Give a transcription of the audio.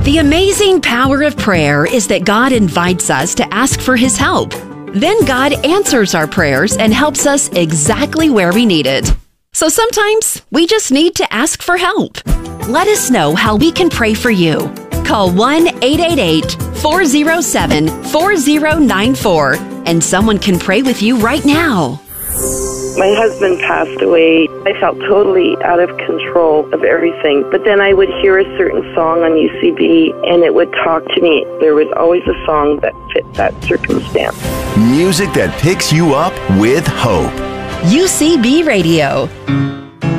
The amazing power of prayer is that God invites us to ask for His help. Then God answers our prayers and helps us exactly where we need it. So sometimes we just need to ask for help. Let us know how we can pray for you. Call 1-888-407-4094 and someone can pray with you right now. My husband passed away. I felt totally out of control of everything. But then I would hear a certain song on UCB, and it would talk to me. There was always a song that fit that circumstance. Music that picks you up with hope. UCB Radio.